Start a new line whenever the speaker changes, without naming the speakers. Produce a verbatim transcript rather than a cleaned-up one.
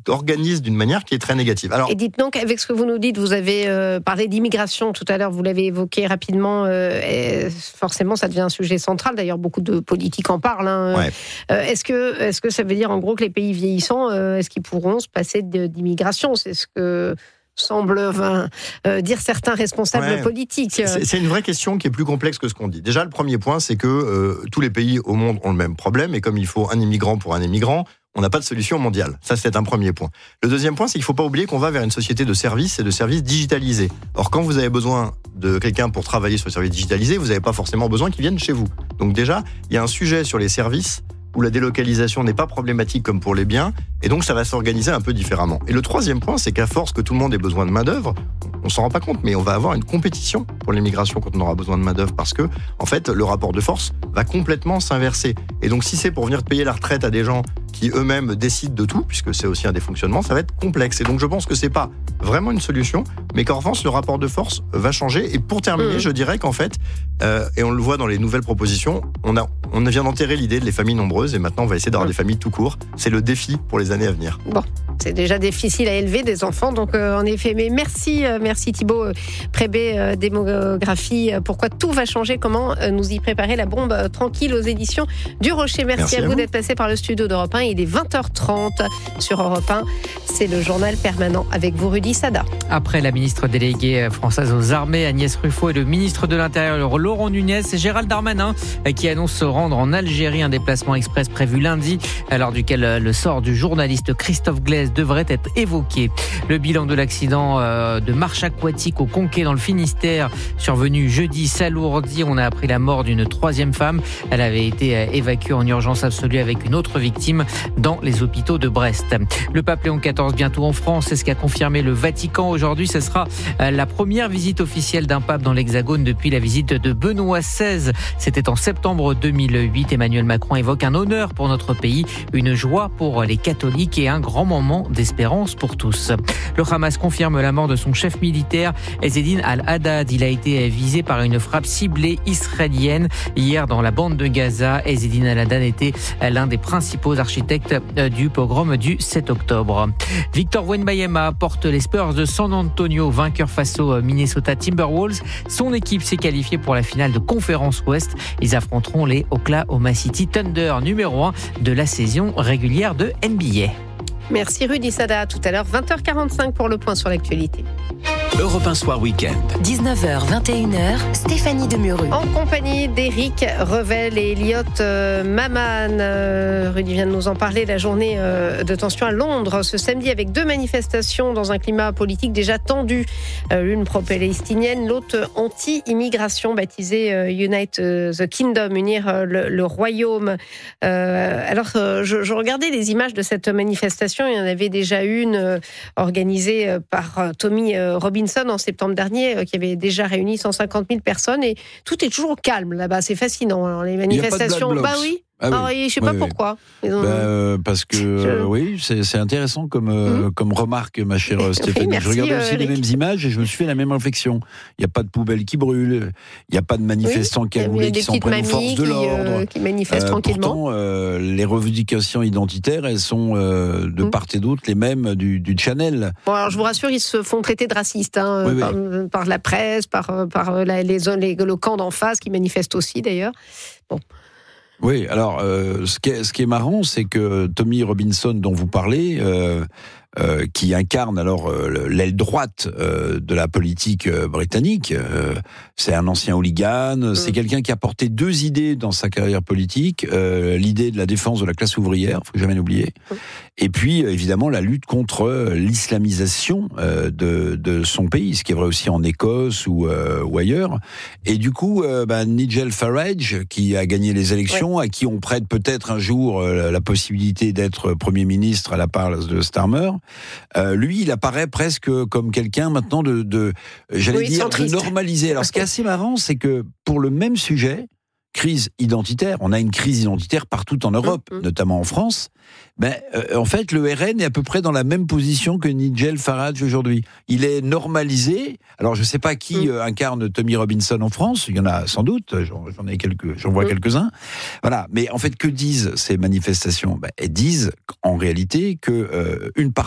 organise d'une manière qui est très négative. Alors,
et dites donc, avec ce que vous nous dites, vous avez euh, parlé d'immigration tout à l'heure, vous l'avez évoqué rapidement, euh, et forcément ça devient un sujet central, d'ailleurs beaucoup de politiques en parlent. Hein.
Ouais.
Euh, est-ce que, est-ce que ça veut dire en gros que les pays vieillissants, euh, est-ce qu'ils pourront se passer de, d'immigration ? C'est ce que semblent enfin, euh, dire certains responsables
ouais.
politiques.
C'est, c'est une vraie question qui est plus complexe que ce qu'on dit. Déjà, le premier point, c'est que euh, tous les pays au monde ont le même problème, et comme il faut un immigrant pour un immigrant, on n'a pas de solution mondiale. Ça, c'est un premier point. Le deuxième point, c'est qu'il ne faut pas oublier qu'on va vers une société de services et de services digitalisés. Or, quand vous avez besoin de quelqu'un pour travailler sur le service digitalisé, vous n'avez pas forcément besoin qu'il vienne chez vous. Donc déjà, il y a un sujet sur les services où la délocalisation n'est pas problématique comme pour les biens, et donc ça va s'organiser un peu différemment. Et le troisième point, c'est qu'à force que tout le monde ait besoin de main-d'œuvre, on ne s'en rend pas compte, mais on va avoir une compétition pour l'immigration quand on aura besoin de main-d'œuvre, parce que, en fait, le rapport de force va complètement s'inverser. Et donc, si c'est pour venir payer la retraite à des gens qui eux-mêmes décident de tout, puisque c'est aussi un des fonctionnements, ça va être complexe. Et donc, je pense que c'est pas vraiment une solution, mais qu'en revanche, le rapport de force va changer. Et pour terminer, mmh. je dirais qu'en fait, euh, et on le voit dans les nouvelles propositions, on a, on vient d'enterrer l'idée de les familles nombreuses, et maintenant, on va essayer d'avoir mmh. des familles tout court. C'est le défi pour les années à venir.
Bon, c'est déjà difficile à élever des enfants, donc euh, en effet. Mais merci, euh, merci Thibaut euh, Prébé, euh, démographie. Euh, pourquoi tout va changer ? Comment euh, nous y préparer la bombe euh, tranquille aux éditions du Rocher. Merci, merci à, à vous, vous d'être passé par le studio d'Europe un. Il est vingt heures trente sur Europe un. C'est le journal permanent avec vous, Rudy Sada.
Après la ministre déléguée française aux armées, Agnès Ruffo, et le ministre de l'Intérieur, Laurent Nunez, c'est Gérald Darmanin qui annonce se rendre en Algérie, un déplacement express prévu lundi, lors duquel le sort du journaliste Christophe Glaise devrait être évoqué. Le bilan de l'accident de marche aquatique au Conquet dans le Finistère, survenu jeudi, s'alourdit. On a appris la mort d'une troisième femme. Elle avait été évacuée en urgence absolue avec une autre victime dans les hôpitaux de Brest. Le pape Léon quatorze bientôt en France, c'est ce qu'a confirmé le Vatican aujourd'hui. Ce sera la première visite officielle d'un pape dans l'Hexagone depuis la visite de Benoît seize. C'était en septembre deux mille huit. Emmanuel Macron évoque un honneur pour notre pays, une joie pour les catholiques et un grand moment d'espérance pour tous. Le Hamas confirme la mort de son chef militaire, Ezzedine Al-Haddad. Il a été visé par une frappe ciblée israélienne hier dans la bande de Gaza. Ezzedine Al-Haddad était l'un des principaux architectes du pogrom du sept octobre. Victor Wembanyama porte les Spurs de San Antonio, vainqueur face aux Minnesota Timberwolves. Son équipe s'est qualifiée pour la finale de Conférence Ouest. Ils affronteront les Oklahoma City Thunder, numéro un de la saison régulière de N B A.
Merci Rudy Sada. Tout à l'heure, vingt heures quarante-cinq pour le point sur l'actualité.
Europe un Soir Week-end.
dix-neuf heures, vingt et une heures, Stéphanie Demureux.
En compagnie d'Éric Revel et Elliot euh, Maman. Euh, Rudy vient de nous en parler. La journée euh, de tension à Londres ce samedi avec deux manifestations dans un climat politique déjà tendu. Euh, l'une pro-palestinienne, l'autre anti-immigration, baptisée euh, Unite the Kingdom, unir euh, le, le royaume. Euh, alors, euh, je, je regardais les images de cette manifestation. Il y en avait déjà une euh, organisée euh, par euh, Tommy euh, Robinson en septembre dernier, euh, qui avait déjà réuni cent cinquante mille personnes, et tout est toujours calme là-bas, c'est fascinant. Alors, les manifestations, bah oui.
Ah oui.
Alors, je ne sais pas oui, pourquoi.
Oui. Ont... Bah, parce que, je... oui, c'est, c'est intéressant comme, euh, mmh. comme remarque, ma chère Stéphanie. Oui, merci, je regardais aussi euh, les mêmes images et je me suis fait la même réflexion. Il n'y a pas de poubelle qui brûle, il n'y a pas de manifestants oui, qui cagoulés qui s'en prennent aux forces de l'ordre.
Euh, qui manifestent euh, tranquillement.
Pourtant, euh, les revendications identitaires, elles sont euh, de mmh. part et d'autre les mêmes du, du Channel.
Bon, alors je vous rassure, ils se font traiter de racistes hein, oui, par, oui. par la presse, par, par la, les, les, le camp d'en face qui manifeste aussi d'ailleurs. Bon.
Oui, alors euh, ce, qui est, ce qui est marrant, c'est que Tommy Robinson, dont vous parlez, euh, euh, qui incarne alors euh, l'aile droite euh, de la politique euh, britannique, euh, c'est un ancien hooligan, mmh. c'est quelqu'un qui a porté deux idées dans sa carrière politique, euh, l'idée de la défense de la classe ouvrière, faut jamais l'oublier, mmh. et puis évidemment la lutte contre l'islamisation euh, de, de son pays, ce qui est vrai aussi en Écosse ou, euh, ou ailleurs. Et du coup, euh, bah, Nigel Farage, qui a gagné les élections, ouais. à qui on prête peut-être un jour euh, la possibilité d'être Premier ministre à la place de Starmer, euh, lui, il apparaît presque comme quelqu'un maintenant de, de j'allais oui, dire, de normalisé. Alors, ce qui est assez marrant, c'est que pour le même sujet, crise identitaire, on a une crise identitaire partout en Europe, mmh, mmh. notamment en France, ben, euh, en fait, le R N est à peu près dans la même position que Nigel Farage aujourd'hui. Il est normalisé. Alors, je ne sais pas qui mmh. euh, incarne Tommy Robinson en France, il y en a sans doute, j'en, j'en, ai quelques, j'en vois mmh. quelques-uns. Voilà. Mais en fait, que disent ces manifestations ? Ben, elles disent en réalité que euh, une partie